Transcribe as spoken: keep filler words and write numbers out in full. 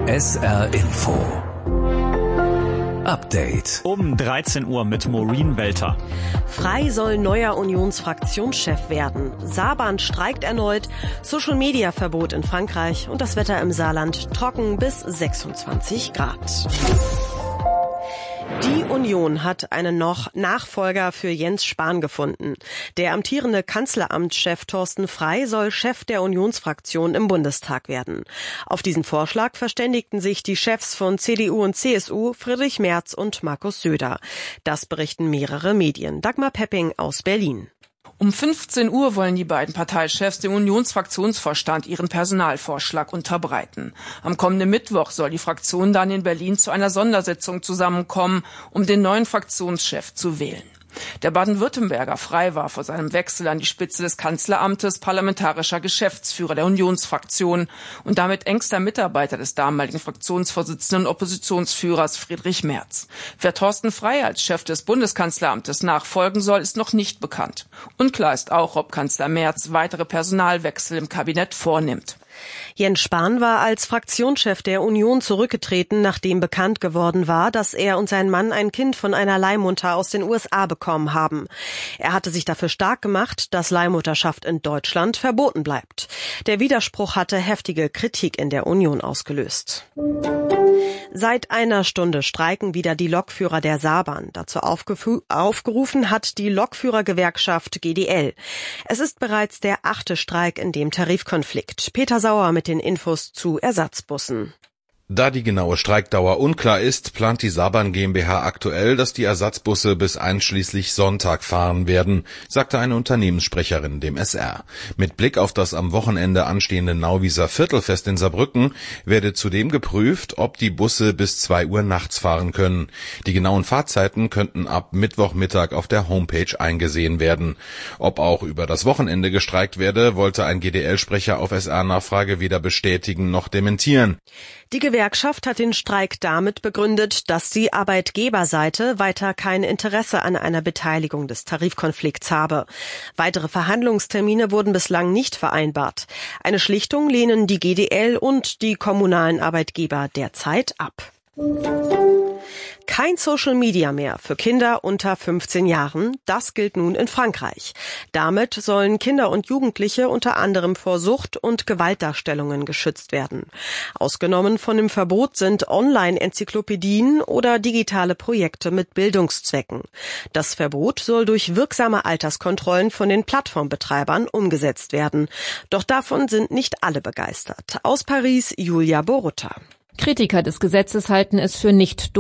S R Info Update. Um dreizehn Uhr mit Maureen Welter. Frei soll neuer Unionsfraktionschef werden. Saban streikt erneut. Social-Media-Verbot in Frankreich und das Wetter im Saarland trocken bis sechsundzwanzig Grad. Die Union hat einen noch Nachfolger für Jens Spahn gefunden. Der amtierende Kanzleramtschef Thorsten Frey soll Chef der Unionsfraktion im Bundestag werden. Auf diesen Vorschlag verständigten sich die Chefs von C D U und C S U, Friedrich Merz und Markus Söder. Das berichten mehrere Medien. Dagmar Pepping aus Berlin. Um fünfzehn Uhr wollen die beiden Parteichefs dem Unionsfraktionsvorstand ihren Personalvorschlag unterbreiten. Am kommenden Mittwoch soll die Fraktion dann in Berlin zu einer Sondersitzung zusammenkommen, um den neuen Fraktionschef zu wählen. Der Baden-Württemberger Frey war vor seinem Wechsel an die Spitze des Kanzleramtes parlamentarischer Geschäftsführer der Unionsfraktion und damit engster Mitarbeiter des damaligen Fraktionsvorsitzenden und Oppositionsführers Friedrich Merz. Wer Thorsten Frey als Chef des Bundeskanzleramtes nachfolgen soll, ist noch nicht bekannt. Unklar ist auch, ob Kanzler Merz weitere Personalwechsel im Kabinett vornimmt. Jens Spahn war als Fraktionschef der Union zurückgetreten, nachdem bekannt geworden war, dass er und sein Mann ein Kind von einer Leihmutter aus den U S A bekommen haben. Er hatte sich dafür stark gemacht, dass Leihmutterschaft in Deutschland verboten bleibt. Der Widerspruch hatte heftige Kritik in der Union ausgelöst. Seit einer Stunde streiken wieder die Lokführer der Saarbahn. Dazu aufgerufen hat die Lokführergewerkschaft G D L. Es ist bereits der achte Streik in dem Tarifkonflikt. Peter Sauer mit den Infos zu Ersatzbussen. Da die genaue Streikdauer unklar ist, plant die Saarbahn GmbH aktuell, dass die Ersatzbusse bis einschließlich Sonntag fahren werden, sagte eine Unternehmenssprecherin dem S R. Mit Blick auf das am Wochenende anstehende Nauwieser Viertelfest in Saarbrücken werde zudem geprüft, ob die Busse bis zwei Uhr nachts fahren können. Die genauen Fahrzeiten könnten ab Mittwochmittag auf der Homepage eingesehen werden. Ob auch über das Wochenende gestreikt werde, wollte ein G D L-Sprecher auf S R-Nachfrage weder bestätigen noch dementieren. Die Gewerkschaft hat den Streik damit begründet, dass die Arbeitgeberseite weiter kein Interesse an einer Beteiligung des Tarifkonflikts habe. Weitere Verhandlungstermine wurden bislang nicht vereinbart. Eine Schlichtung lehnen die G D L und die kommunalen Arbeitgeber derzeit ab. Kein Social Media mehr für Kinder unter fünfzehn Jahren, das gilt nun in Frankreich. Damit sollen Kinder und Jugendliche unter anderem vor Sucht und Gewaltdarstellungen geschützt werden. Ausgenommen von dem Verbot sind Online-Enzyklopädien oder digitale Projekte mit Bildungszwecken. Das Verbot soll durch wirksame Alterskontrollen von den Plattformbetreibern umgesetzt werden. Doch davon sind nicht alle begeistert. Aus Paris Julia Borutta. Kritiker des Gesetzes halten es für nicht